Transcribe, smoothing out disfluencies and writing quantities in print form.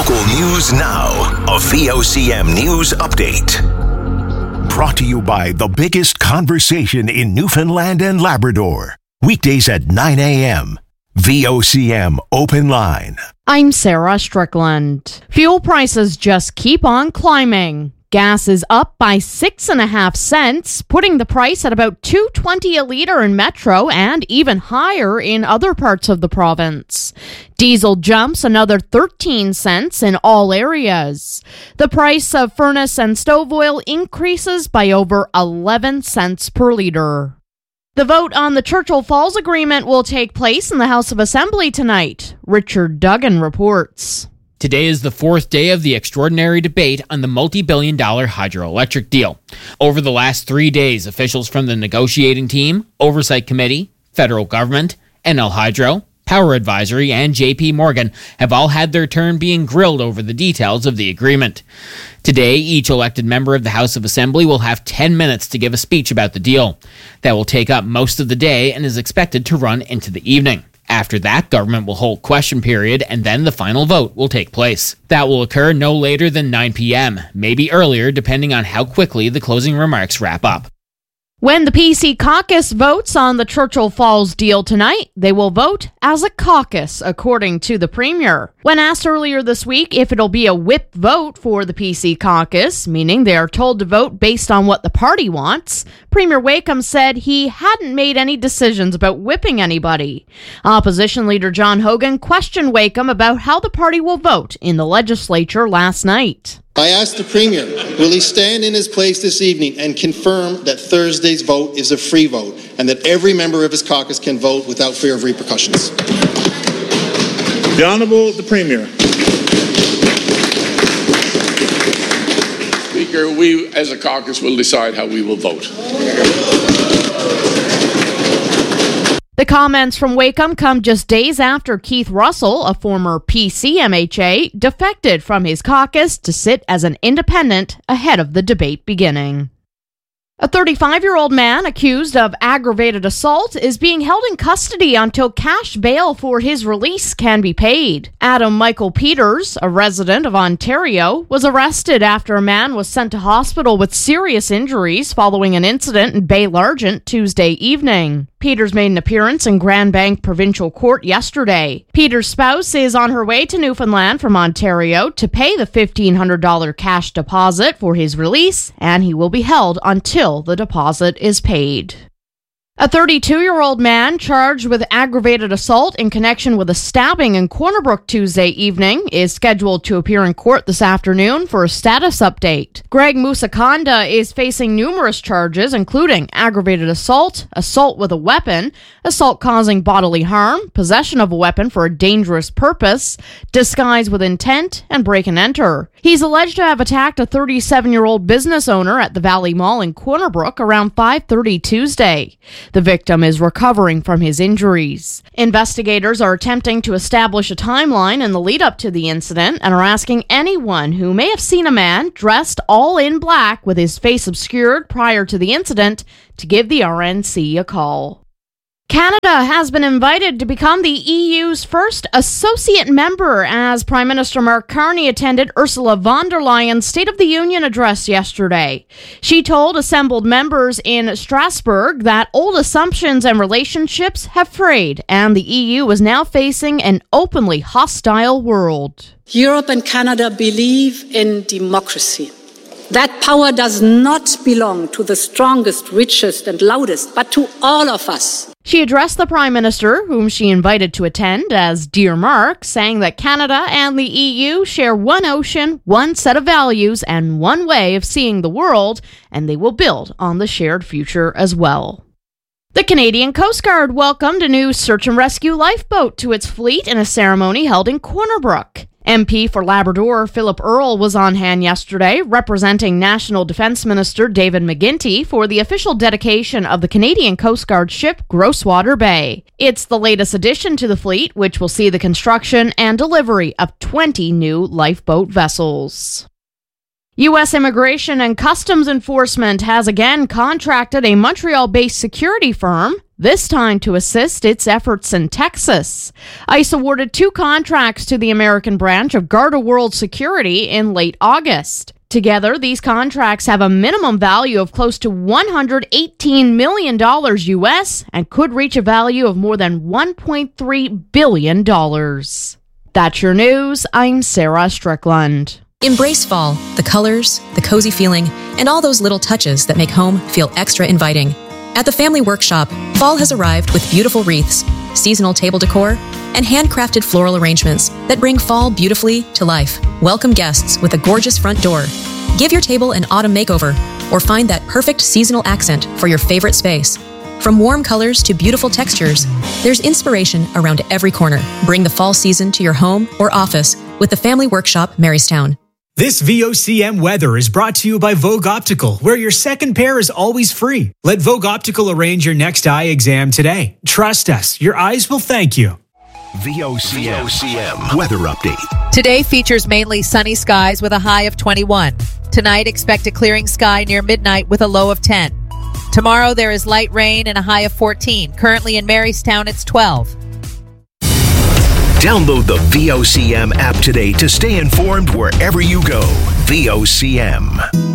Local news now. A VOCM news update. Brought to you by the biggest conversation in Newfoundland and Labrador. Weekdays at 9 a.m. VOCM Open Line. I'm Sarah Strickland. Fuel prices just keep on climbing. Gas is up by 6.5 cents, putting the price at about $2.20 a litre in Metro and even higher in other parts of the province. Diesel jumps another 13 cents in all areas. The price of furnace and stove oil increases by over 11 cents per litre. The vote on the Churchill Falls Agreement will take place in the House of Assembly tonight. Richard Duggan reports. Today is the fourth day of the extraordinary debate on the multi-billion-dollar hydroelectric deal. Over the last 3 days, officials from the negotiating team, Oversight Committee, federal government, NL Hydro, Power Advisory, and JP Morgan have all had their turn being grilled over the details of the agreement. Today, each elected member of the House of Assembly will have 10 minutes to give a speech about the deal. That will take up most of the day and is expected to run into the evening. After that, government will hold question period, and then the final vote will take place. That will occur no later than 9 p.m., maybe earlier depending on how quickly the closing remarks wrap up. When the PC caucus votes on the Churchill Falls deal tonight, they will vote as a caucus, according to the Premier. When asked earlier this week if it'll be a whip vote for the PC caucus, meaning they are told to vote based on what the party wants, Premier Wakeham said he hadn't made any decisions about whipping anybody. Opposition leader John Hogan questioned Wakeham about how the party will vote in the legislature last night. I asked the Premier, will he stand in his place this evening and confirm that Thursday's vote is a free vote and that every member of his caucus can vote without fear of repercussions? The Honourable the Premier. Speaker, we as a caucus will decide how we will vote. The comments from Wakeham come just days after Keith Russell, a former PC MHA, defected from his caucus to sit as an independent ahead of the debate beginning. A 35-year-old man accused of aggravated assault is being held in custody until cash bail for his release can be paid. Adam Michael Peters, a resident of Ontario, was arrested after a man was sent to hospital with serious injuries following an incident in Bay Largent Tuesday evening. Peters made an appearance in Grand Bank Provincial Court yesterday. Peters' spouse is on her way to Newfoundland from Ontario to pay the $1,500 cash deposit for his release, and he will be held until the deposit is paid. A 32-year-old man charged with aggravated assault in connection with a stabbing in Corner Brook Tuesday evening is scheduled to appear in court this afternoon for a status update. Greg Musakonda is facing numerous charges, including aggravated assault, assault with a weapon, assault causing bodily harm, possession of a weapon for a dangerous purpose, disguise with intent, and break and enter. He's alleged to have attacked a 37-year-old business owner at the Valley Mall in Corner Brook around 5:30 Tuesday. The victim is recovering from his injuries. Investigators are attempting to establish a timeline in the lead-up to the incident and are asking anyone who may have seen a man dressed all in black with his face obscured prior to the incident to give the RNC a call. Canada has been invited to become the EU's first associate member as Prime Minister Mark Carney attended Ursula von der Leyen's State of the Union address yesterday. She told assembled members in Strasbourg that old assumptions and relationships have frayed, and the EU is now facing an openly hostile world. Europe and Canada believe in democracy. That power does not belong to the strongest, richest, and loudest, but to all of us. She addressed the Prime Minister, whom she invited to attend, as Dear Mark, saying that Canada and the EU share one ocean, one set of values, and one way of seeing the world, and they will build on the shared future as well. The Canadian Coast Guard welcomed a new search and rescue lifeboat to its fleet in a ceremony held in Corner Brook. MP for Labrador Philip Earle was on hand yesterday, representing National Defence Minister David McGuinty for the official dedication of the Canadian Coast Guard ship Groswater Bay. It's the latest addition to the fleet, which will see the construction and delivery of 20 new lifeboat vessels. U.S. Immigration and Customs Enforcement has again contracted a Montreal-based security firm this time to assist its efforts in Texas. ICE awarded 2 contracts to the American branch of Garda World Security in late August. Together, these contracts have a minimum value of close to $118 million U.S. and could reach a value of more than $1.3 billion. That's your news. I'm Sarah Strickland. Embrace fall, the colors, the cozy feeling, and all those little touches that make home feel extra inviting. At the Family Workshop, fall has arrived with beautiful wreaths, seasonal table decor, and handcrafted floral arrangements that bring fall beautifully to life. Welcome guests with a gorgeous front door. Give your table an autumn makeover or find that perfect seasonal accent for your favorite space. From warm colors to beautiful textures, there's inspiration around every corner. Bring the fall season to your home or office with the Family Workshop, Marystown. This VOCM weather is brought to you by Vogue Optical, where your second pair is always free. Let Vogue Optical arrange your next eye exam today. Trust us, your eyes will thank you. VOCM weather update. Today features mainly sunny skies with a high of 21. Tonight, expect a clearing sky near midnight with a low of 10. Tomorrow, there is light rain and a high of 14. Currently in Marystown, it's 12. Download the VOCM app today to stay informed wherever you go. VOCM.